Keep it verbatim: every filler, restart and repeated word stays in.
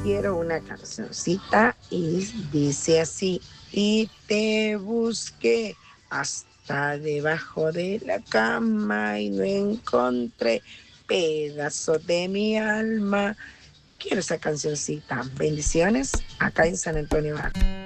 quiero una cancioncita y dice así: y te busqué hasta debajo de la cama y no encontré pedazo de mi alma. Quiero esa cancioncita. Bendiciones acá en San Antonio Bar.